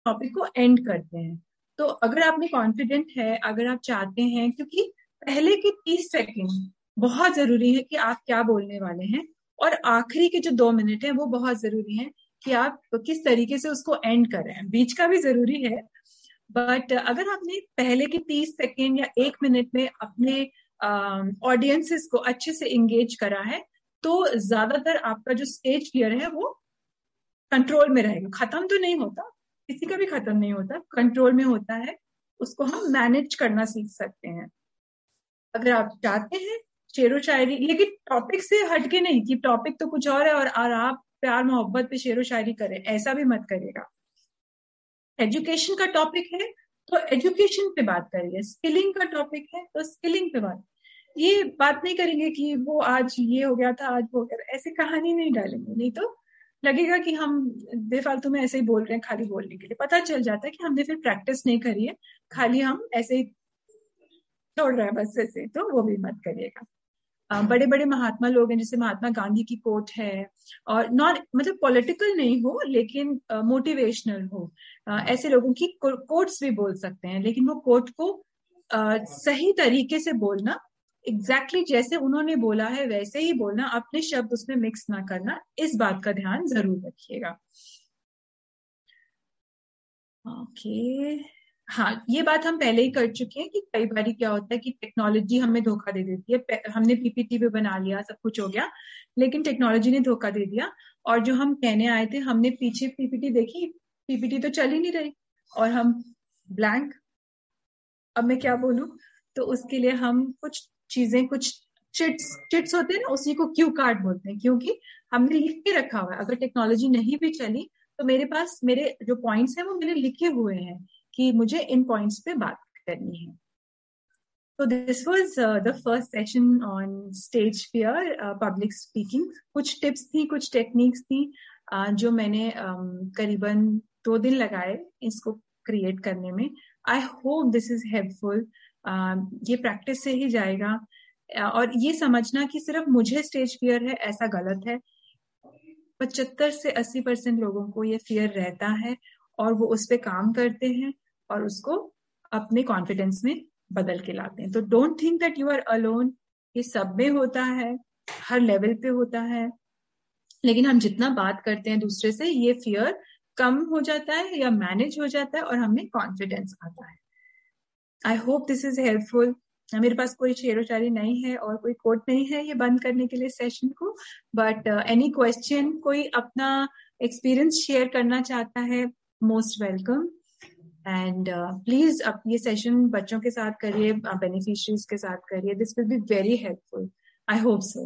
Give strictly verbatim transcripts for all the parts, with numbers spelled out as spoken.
Topic को and करते हैं। तो अगर आपने कॉन्फिडेंट है, अगर आप चाहते हैं, क्योंकि पहले के तीस सेकंड बहुत जरूरी है कि आप क्या बोलने वाले हैं, और आखिरी के जो दो मिनट है वो बहुत जरूरी है कि आप किस तरीके से उसको एंड कर रहे हैं। बीच का भी जरूरी है, बट अगर आपने पहले के तीस सेकेंड या एक मिनट में अपने ऑडियंसेस को अच्छे से इंगेज करा है, तो ज्यादातर आपका जो स्टेज फियर है वो कंट्रोल में रहेगा। खत्म तो नहीं होता, किसी का भी खत्म नहीं होता, कंट्रोल में होता है। उसको हम मैनेज करना सीख सकते हैं। अगर आप चाहते हैं शेरो शायरी, लेकिन टॉपिक से हटके नहीं कि टॉपिक तो कुछ और है और, और आप प्यार मोहब्बत पे शेरो शायरी करें, ऐसा भी मत करिएगा। एजुकेशन का टॉपिक है तो एजुकेशन पे बात करिए, स्किलिंग का टॉपिक है तो स्किलिंग पे बात। ये बात नहीं करेंगे कि वो आज ये हो गया था, आज वो हो गया था, ऐसी कहानी नहीं डालेंगे, नहीं तो लगेगा कि हम बेफालतू में ऐसे ही बोल रहे हैं खाली बोलने के लिए। पता चल जाता है कि हमने फिर प्रैक्टिस नहीं करी है, खाली हम ऐसे ही छोड़ रहे हैं बस ऐसे, तो वो भी मत करिएगा। बड़े बड़े महात्मा लोग हैं, जैसे महात्मा गांधी की कोट है, और नॉन मतलब पॉलिटिकल नहीं हो लेकिन मोटिवेशनल हो, uh, ऐसे लोगों की कोट्स भी बोल सकते हैं, लेकिन वो कोट को uh, सही तरीके से बोलना, एग्जैक्टली exactly जैसे उन्होंने बोला है वैसे ही बोलना, अपने शब्द उसमें मिक्स ना करना, इस बात का ध्यान जरूर रखिएगा। Okay okay. हाँ, ये बात हम पहले ही कर चुके हैं कि कई बार क्या होता है कि टेक्नोलॉजी हमें धोखा दे देती है। हमने पीपीटी भी बना लिया, सब कुछ हो गया, लेकिन टेक्नोलॉजी ने धोखा दे दिया, और जो हम कहने आए थे हमने पीछे पीपीटी देखी, पीपीटी तो चल ही नहीं रही, और हम ब्लैंक। अब मैं क्या बोलूं? तो उसके लिए हम कुछ चीजें, कुछ चिट्स चिट्स होते हैं ना, उसी को क्यू कार्ड बोलते हैं, क्योंकि हमने लिख के रखा हुआ है। अगर टेक्नोलॉजी नहीं भी चली तो मेरे पास मेरे जो पॉइंट्स हैं वो मेरे लिखे हुए हैं कि मुझे इन पॉइंट्स पे बात करनी है। तो this was the first session on stage fear, public speaking. कुछ टिप्स थी, कुछ टेक्निक्स थी, uh, जो मैंने um, करीबन दो दिन लगाए इसको क्रिएट करने में। I hope this is helpful. ये प्रैक्टिस से ही जाएगा, uh, और ये समझना कि सिर्फ मुझे स्टेज फियर है ऐसा गलत है। पचहत्तर से अस्सी परसेंट लोगों को ये फियर रहता है, और वो उस पर काम करते हैं और उसको अपने कॉन्फिडेंस में बदल के लाते हैं। तो don't think that you are alone. ये सब में होता है, हर लेवल पे होता है, लेकिन हम जितना बात करते हैं दूसरे से, ये फियर कम हो जाता है या मैनेज हो जाता है और हमें कॉन्फिडेंस आता है। I hope this is helpful. मेरे पास कोई शेरो शायरी नहीं है और कोई कोट नहीं है ये बंद करने के लिए सेशन को, बट एनी क्वेश्चन, कोई अपना एक्सपीरियंस शेयर करना चाहता है, मोस्ट वेलकम। एंड प्लीज अब ये सेशन बच्चों के साथ करिए, बेनिफिशियरीज के साथ करिए, this will be very helpful. I hope so.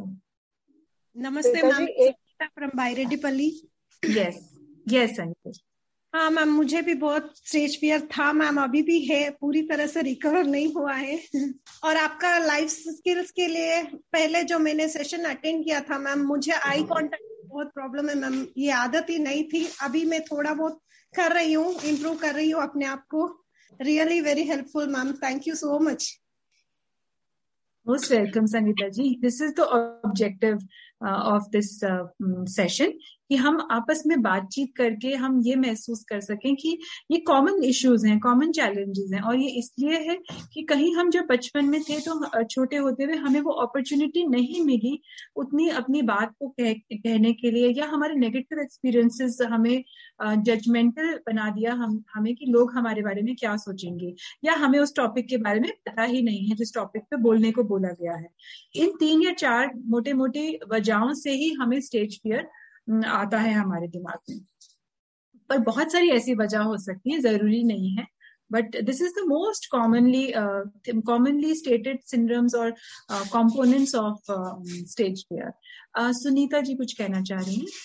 नमस्ते ma'am, from बायरेड्डीपल्ली। Yes yes Anita. हाँ मैम, मुझे भी बहुत स्टेज फियर था मैम, अभी भी है, पूरी तरह से रिकवर नहीं हुआ है। और आपका लाइफ स्किल्स के लिए पहले जो मैंने सेशन अटेंड किया था मैम, मुझे आई कांटेक्ट बहुत प्रॉब्लम है मैम, ये आदत ही नहीं थी। अभी मैं थोड़ा बहुत कर रही हूँ, इम्प्रूव कर रही हूँ अपने आप को। Really very helpful ma'am, thank you so much. Most welcome Sangeeta ji. This is the objective of this session, कि हम आपस में बातचीत करके हम ये महसूस कर सकें कि ये कॉमन इश्यूज हैं, कॉमन चैलेंजेस हैं। और ये इसलिए है कि कहीं हम जब बचपन में थे तो छोटे होते हुए हमें वो अपॉर्चुनिटी नहीं मिली उतनी अपनी बात को कह, कहने के लिए, या हमारे नेगेटिव एक्सपीरियंसेस हमें जजमेंटल uh, बना दिया हम हमें कि लोग हमारे बारे में क्या सोचेंगे, या हमें उस टॉपिक के बारे में पता ही नहीं है जिस टॉपिक पे बोलने को बोला गया है। इन तीन या चार मोटे मोटे वजहों से ही हमें स्टेज फियर आता है हमारे दिमाग में। पर बहुत सारी ऐसी वजह हो सकती है, जरूरी नहीं है, but this is the most commonly commonly stated syndromes और components of stage fear. Sunita ji कुछ कहना चाह रही हैं?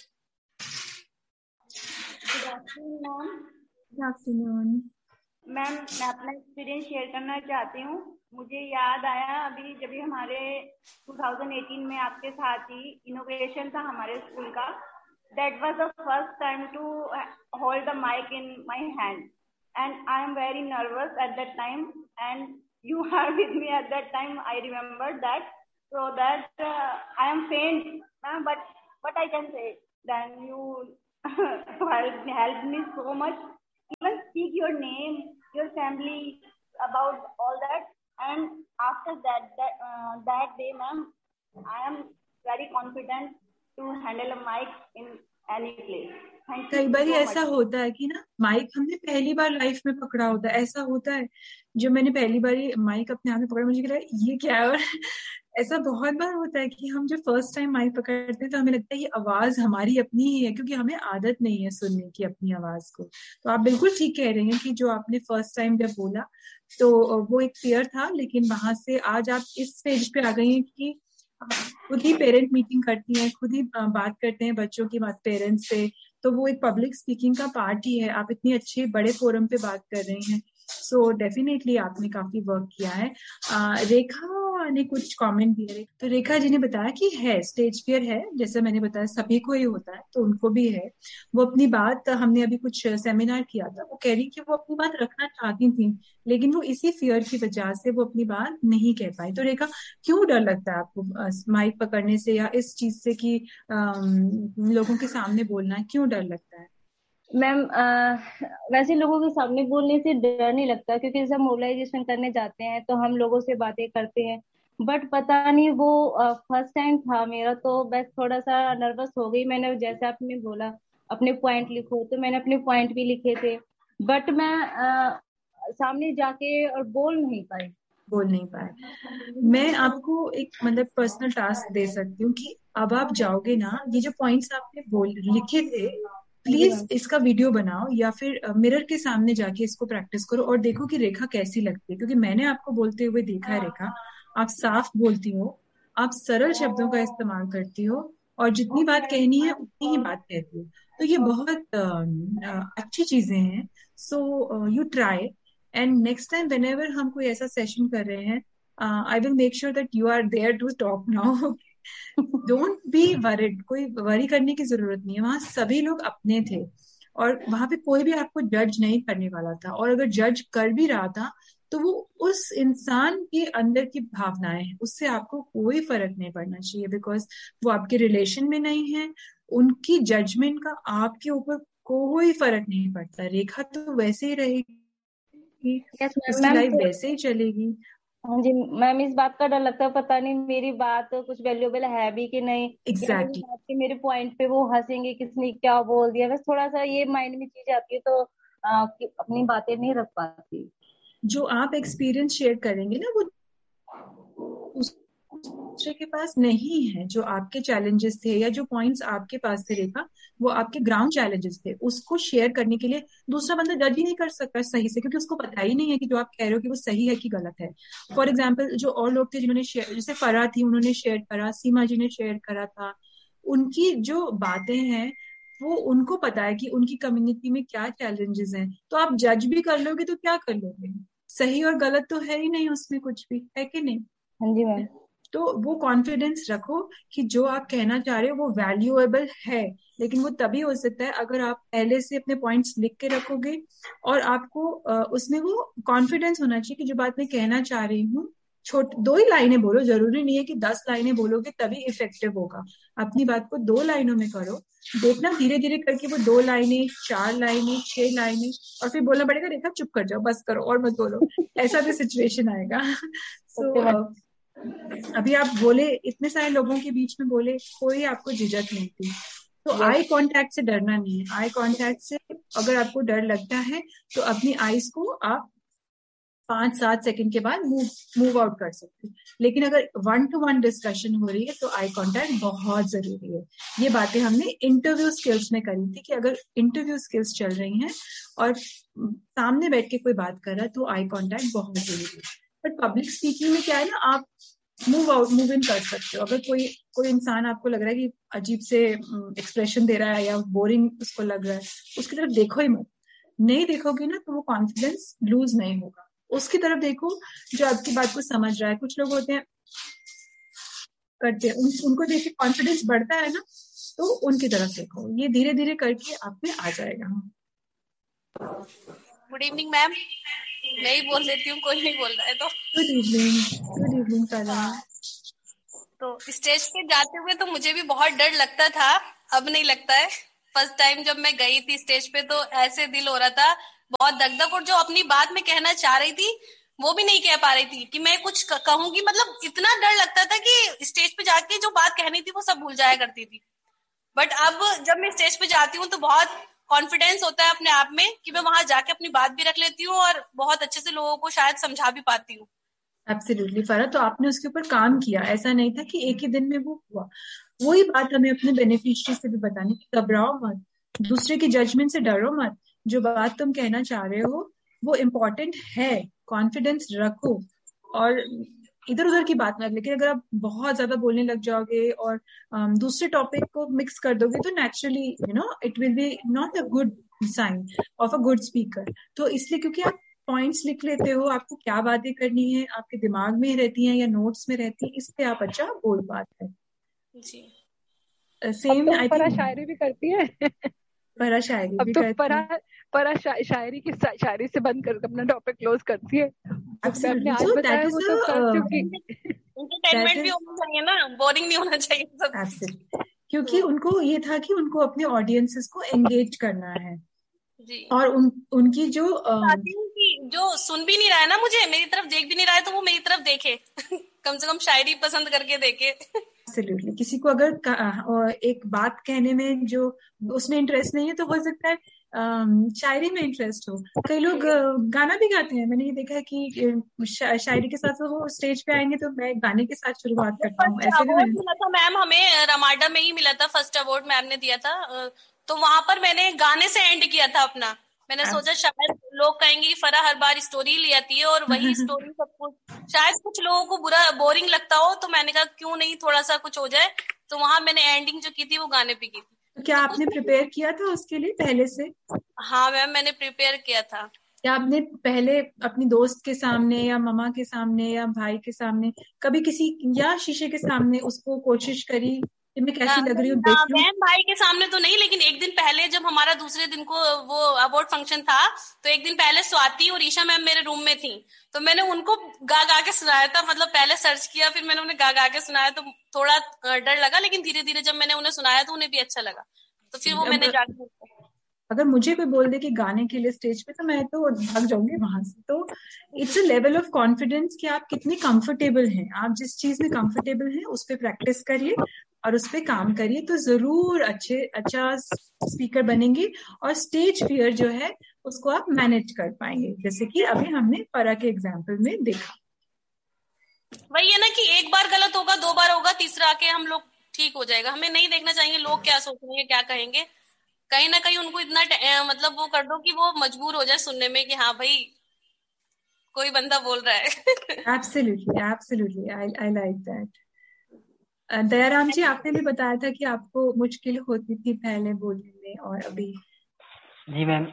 गुड आफ्टरनून मैम, मैं अपना एक्सपीरियंस शेयर करना चाहती हूँ। मुझे याद आया अभी जब भी हमारे दो हज़ार अठारह में आपके साथ ही इनॉग्रेशन था हमारे स्कूल का। That was the first time to hold the mic in my hand and I am very nervous at that time and you are with me at that time. I remember that, so that uh, I am faint, uh, but what I can say, then you helped, helped me so much even speak your name, your family, about all that. And after that, that, uh, that day, ma'am, I am very confident to handle a mic in any place. Thank you कई बार so ऐसा much. होता है कि ना mic हमने पहली बार life में पकड़ा होता है, ऐसा होता है जब मैंने पहली बार माइक अपने हाथ में पकड़ा मुझे लगा ये क्या है। और ऐसा बहुत बार होता है कि हम जब फर्स्ट टाइम माइक पकड़ते हैं तो हमें लगता है ये आवाज हमारी अपनी ही है, क्योंकि हमें आदत नहीं है सुनने की अपनी आवाज को। तो आप बिल्कुल ठीक कह रहे हैं कि जो आपने फर्स्ट टाइम जब बोला तो वो एक फियर था, लेकिन वहां से आज आप इस स्टेज पे आ गई हैं कि खुद ही पेरेंट मीटिंग करती हैं, खुद ही बात करते हैं बच्चों की बात पेरेंट्स से, तो वो एक पब्लिक स्पीकिंग का पार्ट ही है। आप इतनी अच्छे बड़े फोरम पे बात कर रही हैं, सो डेफिनेटली आपने काफी वर्क किया है। आ, रेखा ने कुछ कमेंट दिए, तो रेखा जी ने बताया कि है स्टेज फियर है, जैसे मैंने बताया सभी को ही होता है, तो उनको भी है। वो अपनी बात, हमने अभी कुछ सेमिनार किया था, वो कह रही कि वो अपनी बात रखना चाहती थी लेकिन वो इसी फियर की वजह से वो अपनी बात नहीं कह पाई। तो रेखा, क्यों डर लगता है आपको माइक पकड़ने से या इस चीज से कि लोगों के सामने बोलना, क्यों डर लगता है? मैम, वैसे लोगों के सामने बोलने से डर नहीं लगता, क्योंकि जब मोबिलाइजेशन करने जाते हैं तो हम लोगों से बातें करते हैं, बट पता नहीं वो फर्स्ट टाइम था मेरा, तो बस थोड़ा सा नर्वस हो गई। मैंने जैसे आपने बोला अपने पॉइंट लिखो, तो मैंने अपने पॉइंट भी लिखे थे, बट मैं आ, सामने जाके और बोल नहीं पाई बोल नहीं पाए। मैं आपको एक मतलब पर्सनल टास्क दे सकती हूँ कि अब आप जाओगे ना, ये जो पॉइंट्स आपने बोल लिखे थे प्लीज इसका वीडियो बनाओ या फिर मिरर के सामने जाके इसको प्रैक्टिस करो और देखो कि रेखा कैसी लगती है, क्योंकि मैंने आपको बोलते हुए देखा है रेखा, आप साफ बोलती हो, आप सरल शब्दों का इस्तेमाल करती हो और जितनी बात कहनी है उतनी ही बात कहती हो, तो ये बहुत अच्छी चीजें हैं। So you try, and next time whenever हम कोई ऐसा सेशन कर रहे हैं, I will make sure that you are there to talk now. Don't be worried, कोई वरी करने की जरूरत नहीं है, वहां सभी लोग अपने थे और वहां पे कोई भी आपको जज नहीं करने वाला था, और अगर जज कर भी रहा था तो वो उस इंसान के अंदर की भावनाएं हैं, उससे आपको कोई फर्क नहीं पड़ना चाहिए, बिकॉज वो आपके रिलेशन में नहीं है, उनकी जजमेंट का आपके ऊपर कोई फर्क नहीं पड़ता। रेखा तो वैसे ही रहेगी, yes, उसकी लाइफ वैसे ही चलेगी। हाँ जी मैम, इस बात का डर लगता है पता नहीं मेरी बात तो कुछ वैल्यूएबल है भी कि नहीं, एग्जैक्टली exactly. मेरे पॉइंट पे वो हंसेंगे किसने क्या बोल दिया, बस थोड़ा सा ये माइंड में चीज आती है, तो आ, अपनी बातें नहीं रख पाती। जो आप एक्सपीरियंस शेयर करेंगे ना वो दूसरे के पास नहीं है, जो आपके चैलेंजेस थे या जो पॉइंट्स आपके पास थे रेखा, वो आपके ग्राउंड चैलेंजेस थे, उसको शेयर करने के लिए दूसरा बंदा जज ही नहीं कर सकता सही से, क्योंकि उसको पता ही नहीं है कि जो आप कह रहे हो कि वो सही है कि गलत है। फॉर एग्जाम्पल जो और लोग थे जिन्होंने शेयर, जैसे फरा थी उन्होंने शेयर करा, सीमा जी ने शेयर करा था, उनकी जो बातें हैं वो उनको पता है कि उनकी कम्युनिटी में क्या चैलेंजेस हैं, तो आप जज भी कर लोगे तो क्या कर लोगे, सही और गलत तो है ही नहीं उसमें कुछ भी, है कि नहीं? हाँ जी मैम। तो वो कॉन्फिडेंस रखो कि जो आप कहना चाह रहे हो वो वैल्यूएबल है, लेकिन वो तभी हो सकता है अगर आप पहले से अपने पॉइंट्स लिख के रखोगे और आपको उसमें वो कॉन्फिडेंस होना चाहिए कि जो बात मैं कहना चाह रही हूँ, छोट दो ही लाइनें बोलो, जरूरी नहीं है कि दस लाइनें बोलोगे तभी इफेक्टिव होगा। अपनी बात को दो लाइनों में करो, देखना धीरे धीरे करके वो दो लाइनें, चार लाइनें, छह लाइनें, और फिर बोलना पड़ेगा रेखा चुप कर जाओ, बस करो और मत बोलो, ऐसा भी सिचुएशन आएगा। सो so, अभी आप बोले, इतने सारे लोगों के बीच में बोले, कोई आपको झिझक नहीं थी, तो आई कांटेक्ट से डरना नहीं है। आई कांटेक्ट से अगर आपको डर लगता है तो अपनी आईज को आप पांच सात सेकंड के बाद मूव मूव आउट कर सकते हैं, लेकिन अगर वन टू वन डिस्कशन हो रही है तो आई कांटेक्ट बहुत जरूरी है। ये बातें हमने इंटरव्यू स्किल्स में करी थी कि अगर इंटरव्यू स्किल्स चल रही हैं और सामने बैठ के कोई बात कर रहा है तो आई कांटेक्ट बहुत जरूरी है। बट पब्लिक स्पीकिंग में क्या है ना, आप मूव आउट मूव इन कर सकते हो। अगर कोई कोई इंसान आपको लग रहा है कि अजीब से एक्सप्रेशन दे रहा है या बोरिंग उसको लग रहा है, उसकी तरफ देखो ही मत। नहीं देखोगे ना तो वो कॉन्फिडेंस लूज नहीं होगा, उसकी तरफ देखो जो आपकी बात को समझ रहा है। कुछ लोग होते हैं करते हैं, उन, उनको देख के कॉन्फिडेंस बढ़ता है ना, तो उनकी तरफ देखो, ये धीरे धीरे करके आप में आ जाएगा। गुड इवनिंग मैम, मैं ही बोल देती हूँ, कोई नहीं बोल रहा है तो। Good evening. गुड इवनिंग सारा। तो स्टेज पे जाते हुए तो मुझे भी बहुत डर लगता था, अब नहीं लगता है। फर्स्ट टाइम जब मैं गई थी स्टेज पे तो ऐसे दिल हो रहा था बहुत दग दग, और जो अपनी बात में कहना चाह रही थी वो भी नहीं कह पा रही थी कि मैं कुछ कहूंगी। मतलब इतना डर लगता था कि स्टेज पे जाके जो बात कहनी थी वो सब भूल जाया करती थी। बट अब जब मैं स्टेज पे जाती हूँ तो बहुत कॉन्फिडेंस होता है अपने आप में कि मैं वहां जाके अपनी बात भी रख लेती हूँ और बहुत अच्छे से लोगों को शायद समझा भी पाती हूँ। एब्सोल्युटली फरा, तो आपने उसके ऊपर काम किया, ऐसा नहीं था कि एक ही दिन में वो हुआ। वही बात हमें अपने बेनिफिशियरी से भी बतानी कि घबराओ मत, दूसरे की जजमेंट से डरो मत, जो बात तुम कहना चाह रहे हो वो इम्पोर्टेंट है, कॉन्फिडेंस रखो और इधर उधर की बात मत। लेकिन अगर आप बहुत ज्यादा बोलने लग जाओगे और um, दूसरे टॉपिक को मिक्स कर दोगे तो naturally you know it will be not a good sign of a good speaker. तो इसलिए क्योंकि आप पॉइंट्स लिख लेते हो, आपको क्या बातें करनी है आपके दिमाग में रहती हैं या नोट्स में रहती है, इसलिए आप अच्छा बोल पाते हैं। जी। सेम आई परा थिंक शायरी भी करती है। परा शायरी अब भी तो करती परा है। परा शा, शायरी की शायरी से बंद कर अपना टॉपिक क्लोज करती है। जो Absolutely. आपने आज So that बताया is वो a, तो कर uh, चुकी। एंटरटेनमेंट भी होना चाहिए ना, बोरिंग नहीं होना चाहिए सब। Absolutely. क्योंकि उनको ये था कि उनको अपने ऑडियंसेस को एंगेज करना है जी। और उन उनकी जो अम, चाहती हूँ कि जो सुन भी नहीं रहा है ना, मुझे मेरी तरफ देख भी नहीं रहा है, तो वो मेरी तरफ देखे कम से कम शायरी पसंद करके देखे। एब्सोल्युटली, किसी को अगर का- और एक बात कहने में जो उसमें इंटरेस्ट नहीं है तो हो सकता है अम, शायरी में इंटरेस्ट हो। कई लोग अ, गाना भी गाते हैं, मैंने ये देखा है कि अ, शा, शायरी के साथ वो स्टेज पे आएंगे तो मैं गाने के साथ शुरुआत करता हूँ, फर्स्ट ऐसे भी अवार्ड मैंने। मिला था मैम हमें, रमाडा में ही मिला था फर्स्ट अवार्ड, मैम ने दिया था। अ, तो वहां पर मैंने गाने से एंड किया था अपना। मैंने सोचा शायद लोग कहेंगे कि फरा हर बार स्टोरी ले आती है और वही स्टोरी सब कुछ, शायद कुछ लोगों को बुरा बोरिंग लगता हो, तो मैंने कहा क्यों नहीं थोड़ा सा कुछ हो जाए। तो वहां मैंने एंडिंग जो की थी वो गाने पे की थी। तो क्या तो आपने कुछ प्रिपेयर किया था उसके लिए पहले से? हाँ मैम, मैंने प्रिपेयर किया था। क्या आपने पहले अपनी दोस्त के सामने या मम्मा के सामने या भाई के सामने कभी किसी या शीशे के सामने उसको कोशिश करी कि मैं कैसी लग रही हूँ देख लूं? बहन भाई के सामने तो नहीं, लेकिन एक दिन पहले जब हमारा दूसरे दिन को वो अवार्ड फंक्शन था, तो एक दिन पहले स्वाति और ईशा मैम मेरे रूम में थी, तो मैंने उनको गा गा के सुनाया था। मतलब पहले सर्च किया, फिर मैंने उन्हें गा गा के सुनाया, तो थोड़ा डर लगा, लेकिन धीरे धीरे जब मैंने उन्हें सुनाया तो उन्हें भी अच्छा लगा, तो फिर वो मैंने जाके। अगर मुझे कोई बोल दे कि गाने के लिए स्टेज पे, तो मैं तो भाग जाऊंगी वहां से। तो it's a level of confidence कि आप कितने कंफर्टेबल हैं, आप जिस चीज में कंफर्टेबल हैं उस पर प्रैक्टिस करिए और उस पर काम करिए, तो जरूर अच्छे अच्छा स्पीकर बनेंगे और स्टेज फियर जो है उसको आप मैनेज कर पाएंगे, जैसे कि अभी हमने परा के एग्जाम्पल में देखा। वही है ना कि एक बार गलत होगा, दो बार होगा, तीसरा आके हम लोग ठीक हो जाएगा। हमें नहीं देखना चाहिए लोग क्या सोचेंगे क्या कहेंगे, कहीं ना कहीं उनको इतना मतलब वो कर दो कि वो मजबूर हो जाए सुनने में कि हाँ भाई कोई बंदा बोल रहा है। Absolutely absolutely, I I like that. Dayaram जी, आपने भी बताया था कि आपको मुश्किल होती थी पहले बोलने में और अभी। जी मैम,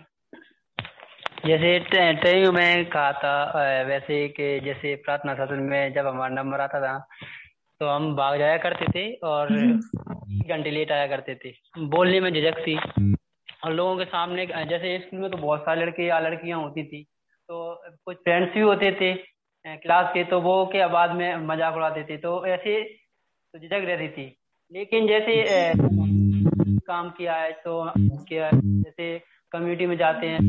जैसे ट्रेनिंग में कहा था वैसे कि जैसे प्रार्थना सत्र में जब हमारा नंबर आता था तो हम भाग जाया करते थे और घंटे लेट आया करते थे। बोलने में झिझक थी और लोगों के सामने, जैसे स्कूल में तो बहुत सारे लड़के या लड़कियां होती थी, तो कुछ फ्रेंड्स भी होते थे क्लास के, तो वो के बाद में मजाक उड़ाते थे, तो ऐसे तो झिझक रहती थी। लेकिन जैसे ए, काम किया है तो क्या, जैसे कम्युनिटी में जाते हैं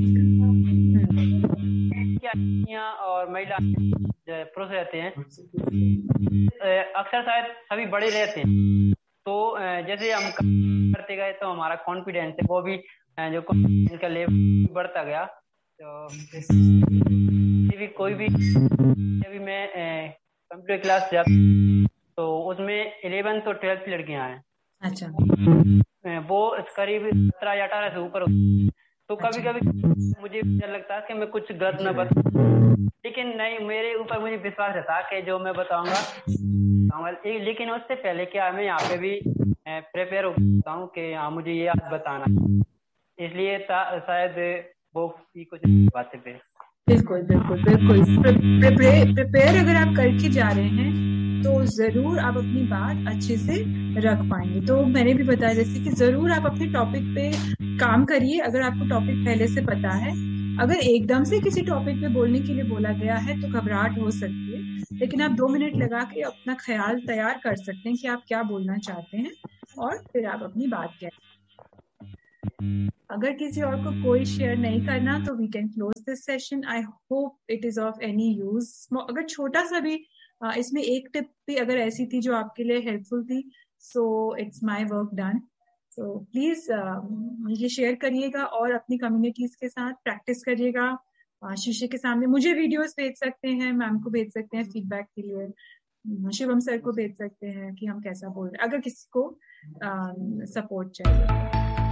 और महिला पुरुष रहते हैं, अक्सर शायद सभी बड़े रहते हैं, तो जैसे हम करते गए तो हमारा कॉन्फिडेंस है वो भी जो कॉन्फिडेंस का लेवल बढ़ता गया। तो भी कोई भी अभी मैं कंप्यूटर क्लास जाता तो उसमें इलेवेंथ और ट्वेल्थ लड़कियां हैं। अच्छा। वो करीब सत्रह या अठारह से ऊपर, तो कभी कभी मुझे डर लगता है कि मैं कुछ गलत न बताऊं, लेकिन नहीं, मेरे ऊपर मुझे विश्वास रहता है कि जो मैं बताऊंगा। लेकिन उससे पहले क्या मैं यहाँ पे भी प्रिपेयर होता हूँ कि हाँ मुझे ये आज बताना, इसलिए शायद वो कुछ बातें पे। बिल्कुल बिल्कुल बिल्कुल प्रिपेयर अगर आप करके जा रहे हैं तो जरूर आप अपनी बात अच्छे से रख पाएंगे। तो मैंने भी बताया जैसे कि जरूर आप अपने टॉपिक पे काम करिए अगर आपको टॉपिक पहले से पता है। अगर एकदम से किसी टॉपिक पे बोलने के लिए बोला गया है तो घबराहट हो सकती है, लेकिन आप दो मिनट लगा के अपना ख्याल तैयार कर सकते हैं कि आप क्या बोलना चाहते हैं और फिर आप अपनी बात कहें। अगर किसी और को कोई शेयर नहीं करना तो we can close this session. I hope it is of any use. अगर छोटा सा भी इसमें एक टिप भी अगर ऐसी थी जो आपके लिए हेल्पफुल थी, so it's my work done. So please ये शेयर करिएगा और अपनी कम्युनिटीज के साथ प्रैक्टिस करिएगा. शीशे के सामने मुझे वीडियोस भेज सकते हैं, मैम को भेज सकते हैं फीडबैक के लिए, शिवम सर को भेज सकते हैं कि हम कैसा बोल रहे हैं अगर किसी को सपोर्ट चाहिए.